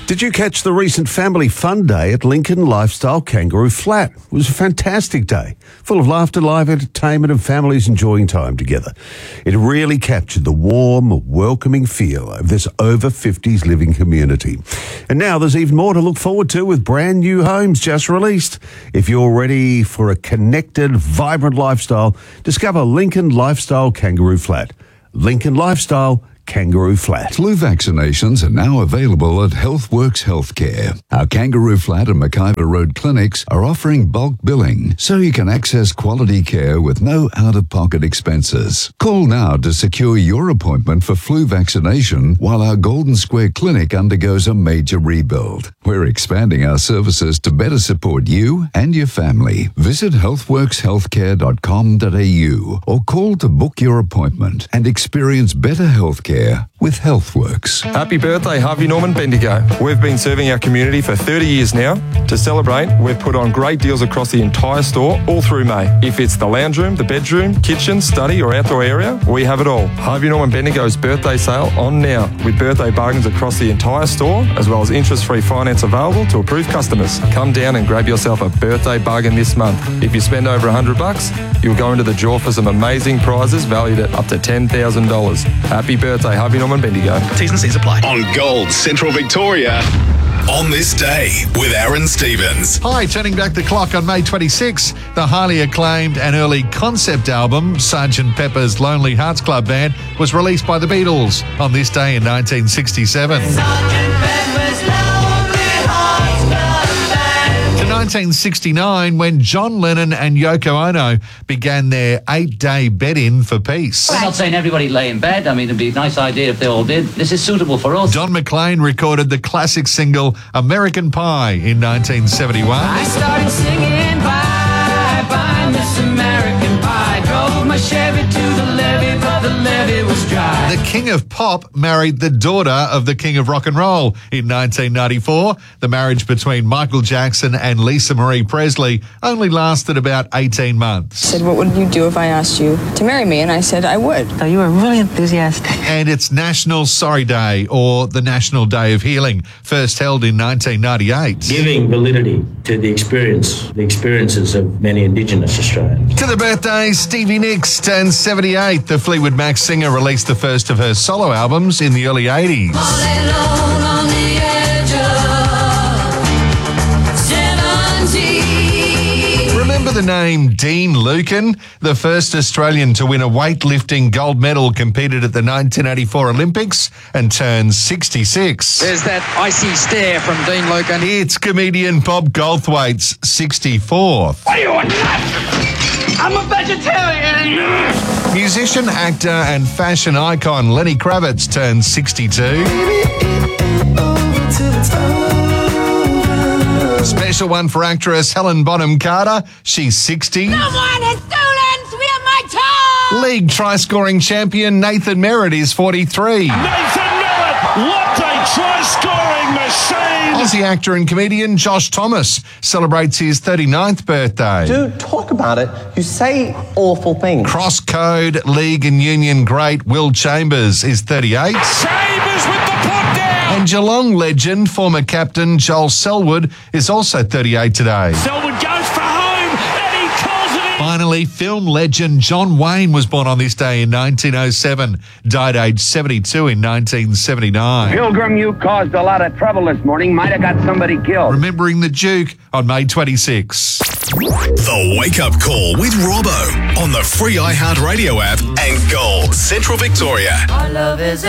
Did you catch the recent Family Fun Day at Lincoln Lifestyle Kangaroo Flat? It was a fantastic day, full of laughter, live entertainment and families enjoying time together. It really captured the warm, welcoming feel of this over-50s living community. And now there's even more to look forward to with brand new homes just released. If you're ready for a connected, vibrant lifestyle, discover Lincoln Lifestyle Kangaroo Flat. Lincoln Lifestyle Kangaroo Flat. Flu vaccinations are now available at HealthWorks Healthcare. Our Kangaroo Flat and McIver Road clinics are offering bulk billing, so you can access quality care with no out-of-pocket expenses. Call now to secure your appointment for flu vaccination while our Golden Square Clinic undergoes a major rebuild. We're expanding our services to better support you and your family. Visit healthworkshealthcare.com.au or call to book your appointment and experience better healthcare with HealthWorks. Happy birthday, Harvey Norman Bendigo. We've been serving our community for 30 years now. To celebrate, we've put on great deals across the entire store all through May. If it's the lounge room, the bedroom, kitchen, study or outdoor area, we have it all. Harvey Norman Bendigo's birthday sale on now with birthday bargains across the entire store as well as interest-free finance available to approved customers. Come down and grab yourself a birthday bargain this month. If you spend over $100, you'll go into the draw for some amazing prizes valued at up to $10,000. Happy birthday, Harvey Norman Bendigo. T's and C's apply. On Gold Central Victoria, on this day with Aaron Stevens. Hi, turning back the clock on May 26, the highly acclaimed and early concept album, Sgt. Pepper's Lonely Hearts Club Band, was released by the Beatles on this day in 1967. To 1969, when John Lennon and Yoko Ono began their 8-day bed-in for peace. We're not saying everybody lay in bed. I mean, it'd be a nice idea if they all did. This is suitable for us. Don McLean recorded the classic single American Pie in 1971. I started singing bye, bye, Miss American Pie. Drove my Chevy to the levee, but the levee was dry. The King of Pop married the daughter of the King of Rock and Roll in 1994. The marriage between Michael Jackson and Lisa Marie Presley only lasted about 18 months. I said, what would you do if I asked you to marry me? And I said, I would. So you were really enthusiastic. And it's National Sorry Day, or the National Day of Healing, first held in 1998. Giving validity to the experiences of many Indigenous Australians. To the birthday, Stevie Nicks turned 78. The Fleetwood Mac singer released the first of her solo albums in the early 80s. Remember the name Dean Lucan? The first Australian to win a weightlifting gold medal, competed at the 1984 Olympics and turned 66. There's that icy stare from Dean Lucan. It's comedian Bob Goldthwaite's 64th. Are you a nut? I'm a vegetarian. Musician, actor and fashion icon Lenny Kravitz turned 62. Special one for actress Helen Bonham Carter. She's 60. Someone has stolen my time. League try-scoring champion Nathan Merritt is 43. Nathan Merritt, what a try-scoring machine! Aussie actor and comedian Josh Thomas celebrates his 39th birthday. Do talk about it. You say awful things. Cross code league and union great Will Chambers is 38. Chambers with the put down! And Geelong legend, former captain Joel Selwood, is also 38 today. Selwood goes for home and he calls it in. Finally, film legend John Wayne was born on this day in 1907, died aged 72 in 1979. Pilgrim, you caused a lot of trouble this morning. Might have got somebody killed. Remembering the Duke on May 26. The Wake Up Call with Robbo on the free iHeartRadio app and Gold Central Victoria. Our love is